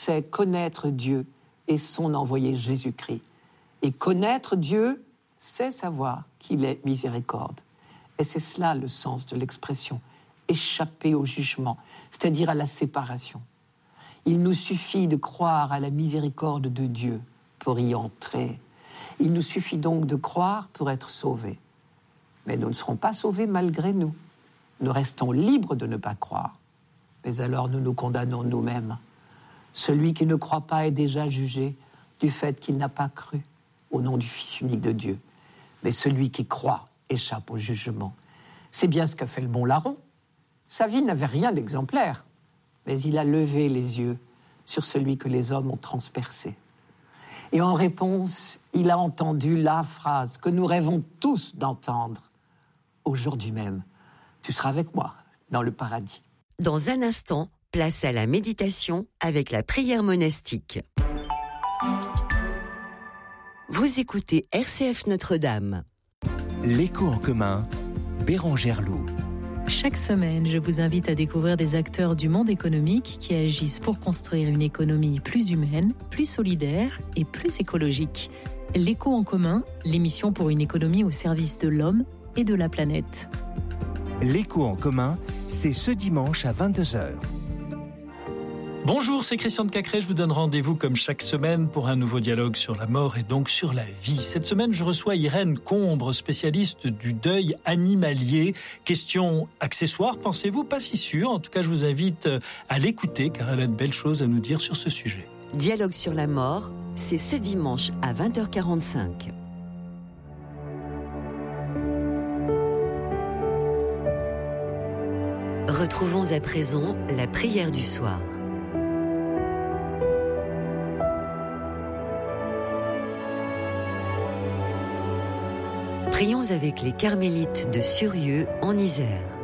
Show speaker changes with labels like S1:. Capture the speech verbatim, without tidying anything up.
S1: c'est connaître Dieu et son envoyé Jésus-Christ. Et connaître Dieu, c'est savoir qu'il est miséricorde. Et c'est cela le sens de l'expression « échapper au jugement », c'est-à-dire à la séparation. Il nous suffit de croire à la miséricorde de Dieu pour y entrer. Il nous suffit donc de croire pour être sauvés. Mais nous ne serons pas sauvés malgré nous. Nous restons libres de ne pas croire. Mais alors nous nous condamnons nous-mêmes. Celui qui ne croit pas est déjà jugé du fait qu'il n'a pas cru au nom du Fils unique de Dieu. Mais celui qui croit échappe au jugement. C'est bien ce qu'a fait le bon larron. Sa vie n'avait rien d'exemplaire, mais il a levé les yeux sur celui que les hommes ont transpercé. Et en réponse, il a entendu la phrase que nous rêvons tous d'entendre. Aujourd'hui même, tu seras avec moi dans le paradis.
S2: Dans un instant, place à la méditation avec la prière monastique. Vous écoutez R C F Notre-Dame.
S3: L'écho en commun, Bérangère Loup.
S4: Chaque semaine, je vous invite à découvrir des acteurs du monde économique qui agissent pour construire une économie plus humaine, plus solidaire et plus écologique. L'écho en commun, l'émission pour une économie au service de l'homme et de la planète.
S3: L'écho en commun, c'est ce dimanche à vingt-deux heures.
S5: Bonjour, c'est Christian de Cacré. Je vous donne rendez-vous comme chaque semaine pour un nouveau dialogue sur la mort et donc sur la vie. Cette semaine, je reçois Irène Combre, spécialiste du deuil animalier. Question accessoire, pensez-vous? Pas si sûr. En tout cas, je vous invite à l'écouter car elle a de belles choses à nous dire sur ce sujet.
S2: Dialogue sur la mort, c'est ce dimanche à vingt heures quarante-cinq. Retrouvons à présent la prière du soir. Prions avec les carmélites de Surieux en Isère.